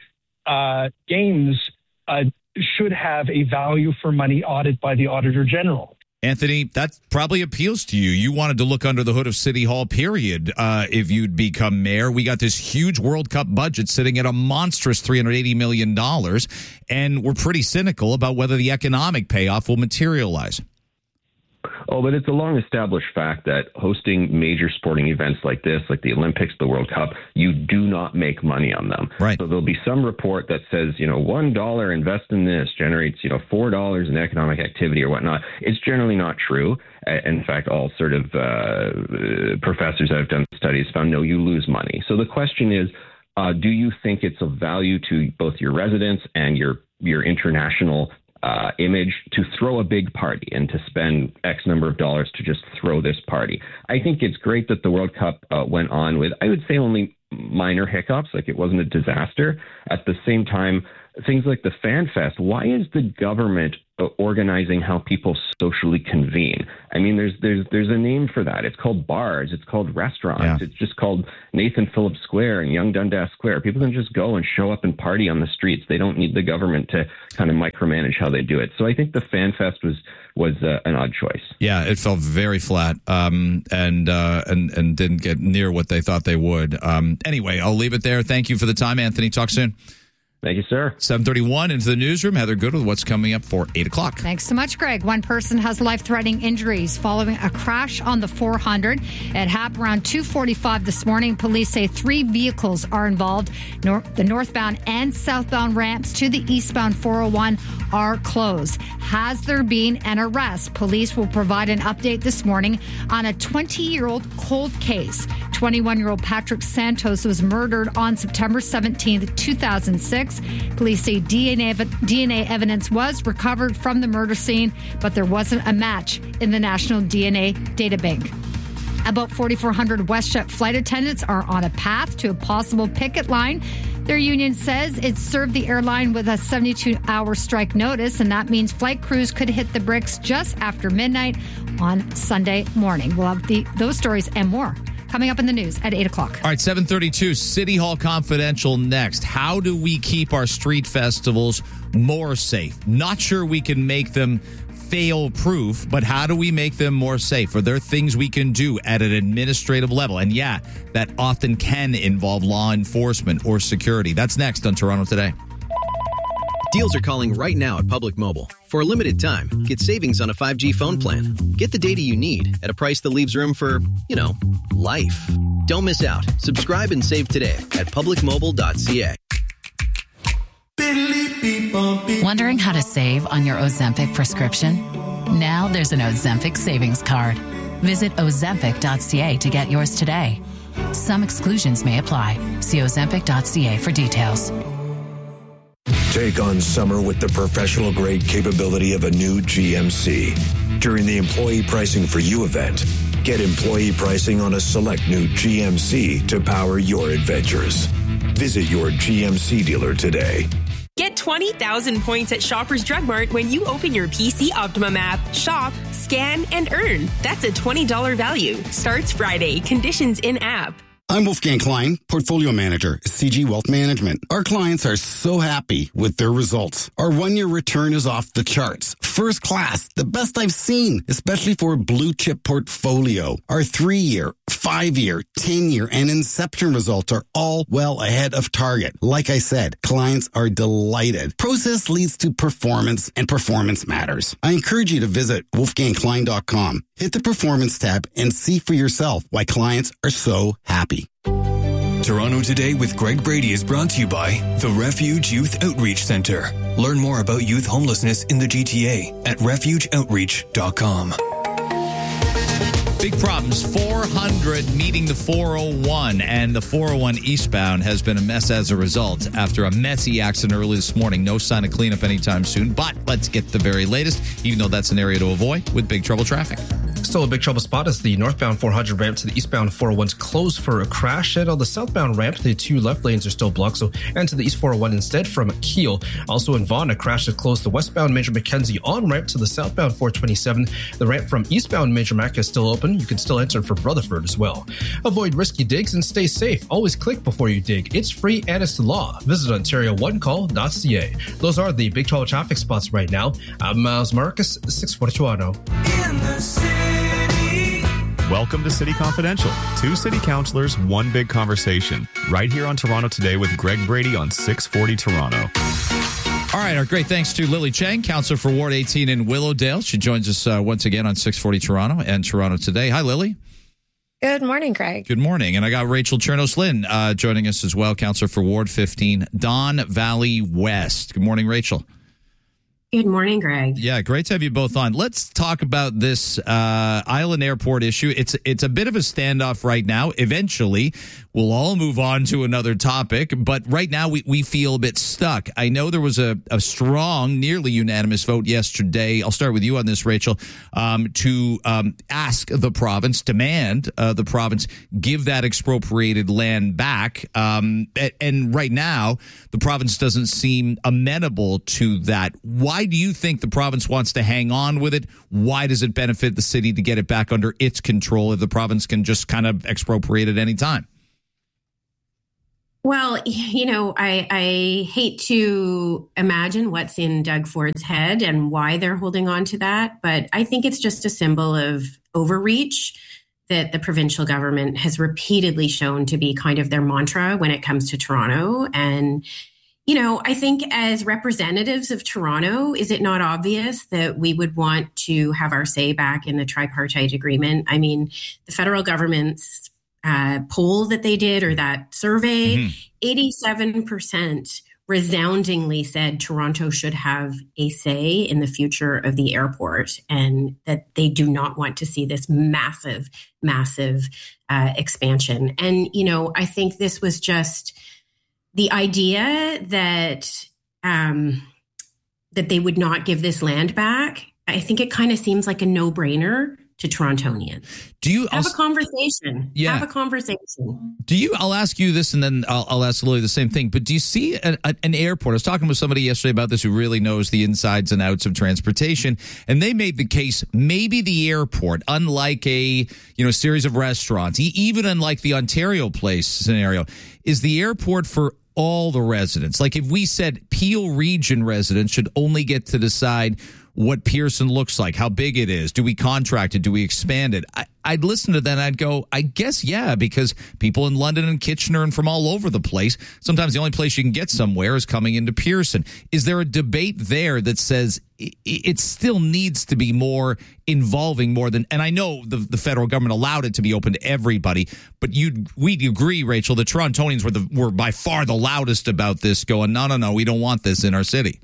games should have a value for money audit by the Auditor General. Anthony, that probably appeals to you. You wanted to look under the hood of City Hall, period, if you'd become mayor. We got this huge World Cup budget sitting at a monstrous $380 million, and we're pretty cynical about whether the economic payoff will materialize. Oh, but it's a long-established fact that hosting major sporting events like this, like the Olympics, the World Cup, you do not make money on them. Right. So there'll be some report that says, $1 invest in this generates, $4 in economic activity or whatnot. It's generally not true. In fact, all sort of professors that have done studies found, no, you lose money. So the question is, do you think it's of value to both your residents and your international image to throw a big party and to spend X number of dollars to just throw this party? I think it's great that the World Cup went on with, I would say, only minor hiccups, like it wasn't a disaster. At the same time, things like the Fan Fest, why is the government organizing how people socially convene? I mean, there's a name for that. It's called bars. It's called restaurants. Yeah. It's just called Nathan Phillips Square and Young Dundas Square. People can just go and show up and party on the streets. They don't need the government to kind of micromanage how they do it. So I think the Fan Fest was an odd choice. Yeah, it fell very flat and didn't get near what they thought they would. Anyway, I'll leave it there. Thank you for the time, Anthony. Talk soon. Thank you, sir. 7:31 into the newsroom. Heather Good with what's coming up for 8 o'clock. Thanks so much, Greg. One person has life-threatening injuries following a crash on the 400. It happened around 2:45 this morning. Police say 3 vehicles are involved. The northbound and southbound ramps to the eastbound 401 are closed. Has there been an arrest? Police will provide an update this morning on a 20-year-old cold case. 21-year-old Patrick Santos was murdered on September 17th, 2006. Police say DNA evidence was recovered from the murder scene, but there wasn't a match in the National DNA Databank. About 4,400 WestJet flight attendants are on a path to a possible picket line. Their union says it served the airline with a 72-hour strike notice, and that means flight crews could hit the bricks just after midnight on Sunday morning. We'll have those stories and more coming up in the news at 8 o'clock. All right, 7:32, City Hall Confidential next. How do we keep our street festivals more safe? Not sure we can make them fail-proof, but how do we make them more safe? Are there things we can do at an administrative level? And yeah, that often can involve law enforcement or security. That's next on Toronto Today. Deals are calling right now at Public Mobile. For a limited time, get savings on a 5G phone plan. Get the data you need at a price that leaves room for, life. Don't miss out. Subscribe and save today at publicmobile.ca. Wondering how to save on your Ozempic prescription? Now there's an Ozempic savings card. Visit ozempic.ca to get yours today. Some exclusions may apply. See ozempic.ca for details. Take on summer with the professional-grade capability of a new GMC. During the Employee Pricing for You event, get employee pricing on a select new GMC to power your adventures. Visit your GMC dealer today. Get 20,000 points at Shoppers Drug Mart when you open your PC Optimum app. Shop, scan, and earn. That's a $20 value. Starts Friday. Conditions in-app. I'm Wolfgang Klein, Portfolio Manager, CG Wealth Management. Our clients are so happy with their results. Our 1-year return is off the charts. First class, the best I've seen, especially for a blue chip portfolio. Our 3-year, 5-year, 10-year, and Inception results are all well ahead of target. Like I said, clients are delighted. Process leads to performance, and performance matters. I encourage you to visit wolfgangklein.com. Hit the Performance tab and see for yourself why clients are so happy. Toronto Today with Greg Brady is brought to you by the Refuge Youth Outreach Center. Learn more about youth homelessness in the GTA at refugeoutreach.com. Big problems. 400 meeting the 401, and the 401 eastbound has been a mess as a result after a messy accident early this morning. No sign of cleanup anytime soon, but let's get the very latest, even though that's an area to avoid with big trouble traffic. Still a big trouble spot as the northbound 400 ramp to the eastbound 401's closed for a crash. And on the southbound ramp, the 2 left lanes are still blocked. So, and to the east 401 instead from Keele. Also in Vaughan, a crash has closed the westbound Major Mackenzie on ramp to the southbound 427. The ramp from eastbound Major Mac is still open. You can still enter for Rutherford as well. Avoid risky digs and stay safe. Always click before you dig. It's free and it's the law. Visit OntarioOneCall.ca. Those are the big trouble traffic spots right now. I'm Miles Marcus, 640 Toronto. In the city. Welcome to City Confidential. 2 city councillors, 1 big conversation. Right here on Toronto Today with Greg Brady on 640 Toronto. All right, our great thanks to Lily Chang, counselor for Ward 18 in Willowdale. She joins us once again on 640 Toronto and Toronto Today. Hi, Lily. Good morning, Greg. Good morning. And I got Rachel Chernos-Lynn joining us as well, counselor for Ward 15, Don Valley West. Good morning, Rachel. Good morning, Greg. Yeah, great to have you both on. Let's talk about this Island Airport issue. It's a bit of a standoff right now. Eventually, we'll all move on to another topic, but right now we feel a bit stuck. I know there was a strong, nearly unanimous vote yesterday. I'll start with you on this, Rachel, to ask the province, demand the province give that expropriated land back. And right now, the province doesn't seem amenable to that. Why do you think the province wants to hang on with it? Why does it benefit the city to get it back under its control if the province can just kind of expropriate at any time? Well, I hate to imagine what's in Doug Ford's head and why they're holding on to that, but I think it's just a symbol of overreach that the provincial government has repeatedly shown to be kind of their mantra when it comes to Toronto. And I think as representatives of Toronto, is it not obvious that we would want to have our say back in the tripartite agreement? I mean, the federal government's poll that they did, or that survey, 87% resoundingly said Toronto should have a say in the future of the airport, and that they do not want to see this massive expansion. And, I think this was just the idea that that they would not give this land back. I think it kind of seems like a no-brainer to Torontonians. Do you have a conversation? Yeah. Have a conversation. I'll ask you this, and then I'll ask Lily the same thing. But do you see an airport? I was talking with somebody yesterday about this who really knows the insides and outs of transportation, and they made the case maybe the airport, unlike a series of restaurants, even unlike the Ontario Place scenario, is the airport for all the residents. Like if we said Peel Region residents should only get to decide what Pearson looks like, how big it is, do we contract it, do we expand it? I'd listen to that and I'd go, I guess, yeah, because people in London and Kitchener and from all over the place, sometimes the only place you can get somewhere is coming into Pearson. Is there a debate there that says it still needs to be more involving more than, and I know the federal government allowed it to be open to everybody, but we'd agree, Rachel, the Torontonians were by far the loudest about this, going, no, we don't want this in our city.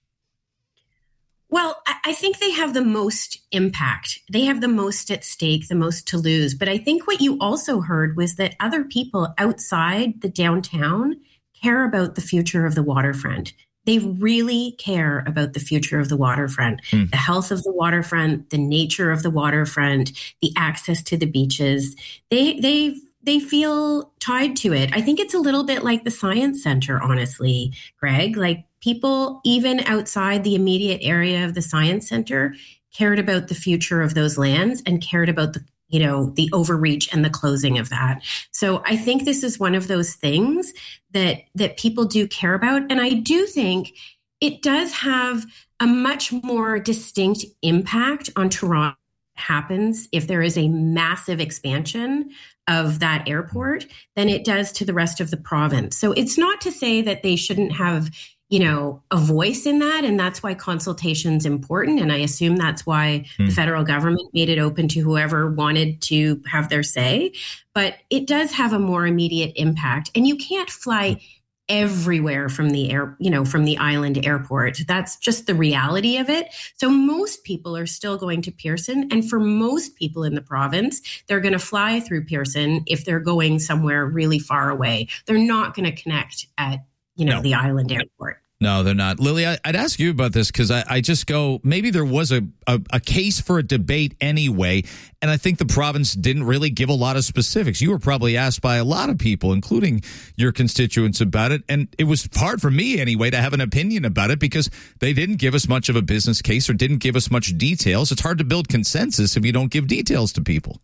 Well, I think they have the most impact. They have the most at stake, the most to lose. But I think what you also heard was that other people outside the downtown care about the future of the waterfront. They really care about the future of the waterfront, the health of the waterfront, the nature of the waterfront, the access to the beaches. They feel tied to it. I think it's a little bit like the Science Center, honestly, Greg. Like people, even outside the immediate area of the Science Center, cared about the future of those lands and cared about the overreach and the closing of that. So I think this is one of those things that people do care about. And I do think it does have a much more distinct impact on Toronto. Happens if there is a massive expansion of that airport than it does to the rest of the province. So it's not to say that they shouldn't have, a voice in that. And that's why consultation's important. And I assume that's why the federal government made it open to whoever wanted to have their say. But it does have a more immediate impact. And you can't fly everywhere from the from the island airport. That's just the reality of it. So most people are still going to Pearson. And for most people in the province, they're going to fly through Pearson if they're going somewhere really far away. They're not going to connect at, the island airport. No, they're not. Lily, I'd ask you about this because I just go, maybe there was a case for a debate anyway, and I think the province didn't really give a lot of specifics. You were probably asked by a lot of people, including your constituents, about it, and it was hard for me anyway to have an opinion about it because they didn't give us much of a business case or didn't give us much details. It's hard to build consensus if you don't give details to people.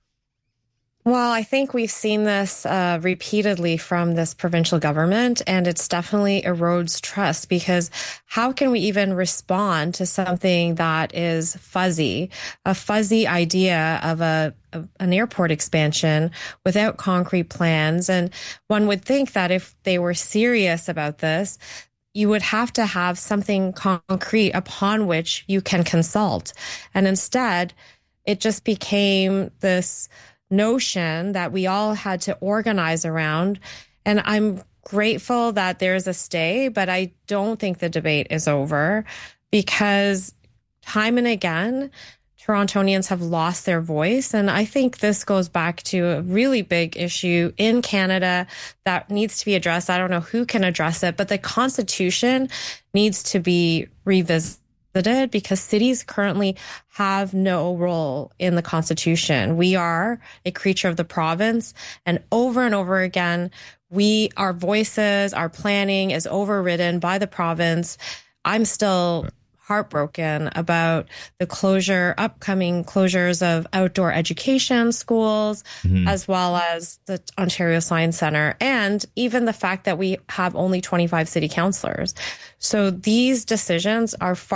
Well, I think we've seen this repeatedly from this provincial government, and it's definitely erodes trust because how can we even respond to something that is fuzzy, a fuzzy idea of an airport expansion without concrete plans? And one would think that if they were serious about this, you would have to have something concrete upon which you can consult. And instead, it just became this notion that we all had to organize around. And I'm grateful that there's a stay, but I don't think the debate is over, because time and again, Torontonians have lost their voice. And I think this goes back to a really big issue in Canada that needs to be addressed. I don't know who can address it, but the Constitution needs to be revisited, because cities currently have no role in the Constitution. We are a creature of the province, and over again, our voices, our planning is overridden by the province. I'm still heartbroken about the upcoming closures of outdoor education schools, as well as the Ontario Science Centre, and even the fact that we have only 25 city councillors. So these decisions are far